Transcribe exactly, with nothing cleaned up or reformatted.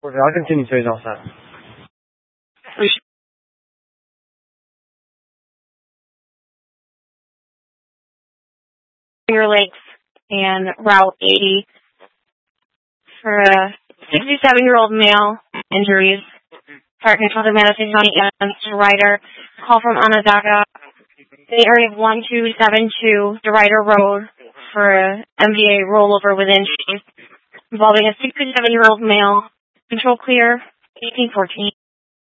Okay, I'll continue to he's all set. Finger Lakes and Route eighty for a sixty-seven-year-old male, injuries. Partner to the Madison County Ambulance Rider. Call from Onondaga, the area of one two seven two, DeRider Road, for a M V A rollover with injuries involving a sixty-seven-year-old male. Control clear, eighteen fourteen.